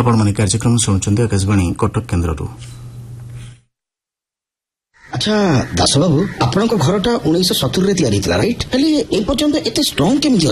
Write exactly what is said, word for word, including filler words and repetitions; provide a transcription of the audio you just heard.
आपण माने कार्यक्रम सुनुचंदी आकाशवाणी कटक केन्द्ररू। अच्छा दास बाबू, आपन घरटा उन्नीस सौ सत्तर रे तैयारी थला राइट? हेले ए पर्यंत एते स्ट्रांग केमि